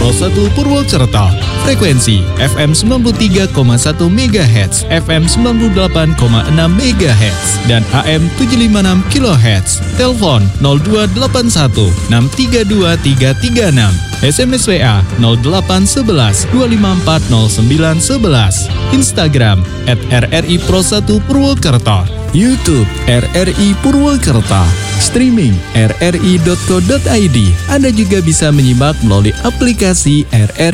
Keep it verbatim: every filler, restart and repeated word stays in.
Pro satu Purwokerto. Frekuensi F M sembilan puluh tiga koma satu megahertz, F M sembilan puluh delapan koma enam megahertz, dan A M tujuh ratus lima puluh enam kilohertz. Telepon nol dua delapan satu enam tiga dua tiga tiga enam. S M S W A nol delapan satu satu dua lima empat nol sembilan satu satu. Instagram at R R I Pro satu Purwokerto. YouTube R R I Purwokerto. Streaming r r i dot co dot i d. Anda juga bisa menyimak melalui aplikasi R R